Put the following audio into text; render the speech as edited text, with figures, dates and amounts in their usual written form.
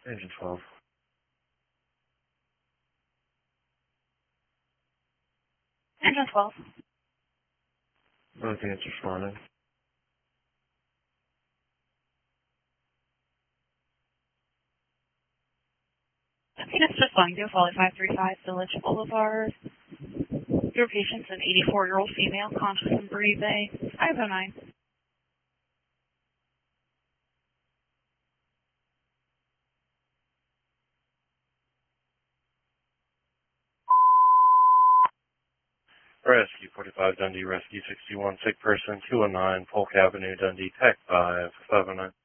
Engine 12. Engine 12. Both units responding. Phoenix responding to Folly 535 Village Boulevard. Your patient's an 84-year-old female, conscious and breathing. 509. Rescue 45 Dundee, Rescue 61, sick person 219, Polk Avenue, Dundee, Tech 5, 509.